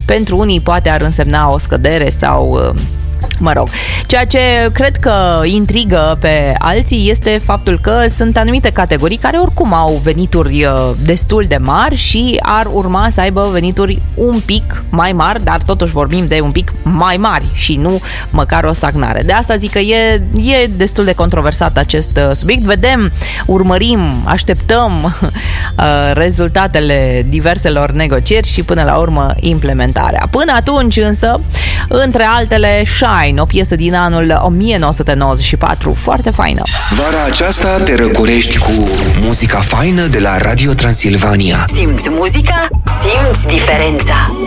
pentru unii poate ar însemna o scădere sau... Mă rog, ceea ce cred că intrigă pe alții este faptul că sunt anumite categorii care oricum au venituri destul de mari și ar urma să aibă venituri un pic mai mari, dar totuși vorbim de un pic mai mari și nu măcar o stagnare. De asta zic că e destul de controversat acest subiect. Vedem, urmărim, așteptăm rezultatele diverselor negocieri și până la urmă implementarea. Până atunci însă, între altele, Shine, o piesă din anul 1994, foarte faină. Vara aceasta te răcorești cu muzica faină de la Radio Transilvania. Simți muzica, simți diferența.